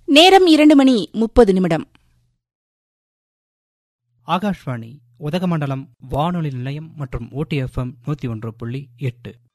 நேரம் 2:30. ஆகாஷ்வாணி உதகமண்டலம் வானொலி நிலையம் மற்றும் OTFM 101.8.